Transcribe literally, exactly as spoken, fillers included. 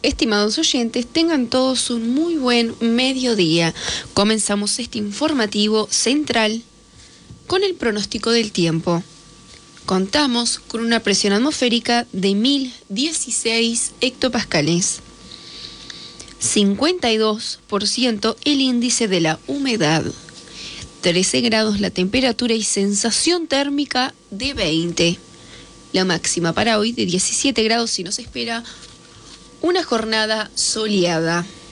estimados oyentes, tengan todos un muy buen mediodía. Comenzamos este informativo central con el pronóstico del tiempo. Contamos con una presión atmosférica de mil dieciséis hectopascales. cincuenta y dos por ciento el índice de la humedad. trece grados la temperatura y sensación térmica de veinte. La máxima para hoy de diecisiete grados y nos espera una jornada soleada.